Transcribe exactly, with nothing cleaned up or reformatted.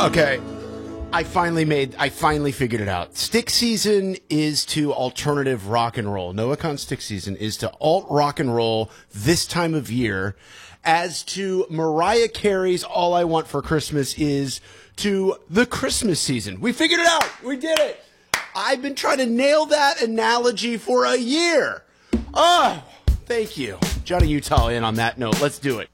Okay. I finally made, I finally figured it out. Stick season is to alternative rock and roll. NoahCon Stick season is to alt rock and roll this time of year, as to Mariah Carey's All I Want for Christmas is to the Christmas season. We figured it out. We did it. I've been trying to nail that analogy for a year. Oh, thank you. Johnny Utah in on that note. Let's do it.